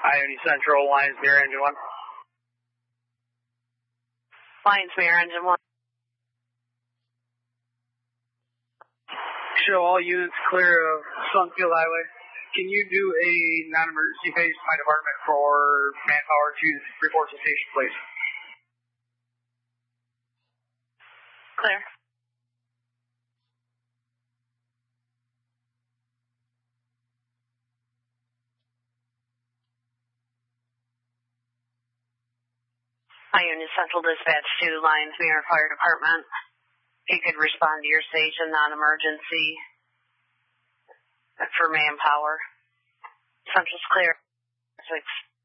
Ione Central, Lions Mirror, Engine 1. Lions Mirror, Engine 1. Show all units clear of Sunfield Highway. Can you do a non-emergency phase to my department for manpower to report to station, please? Clear. Ione Central Dispatch to Lions Mirror Fire Department. You could respond to your station, non-emergency, for manpower. Central's clear. 6.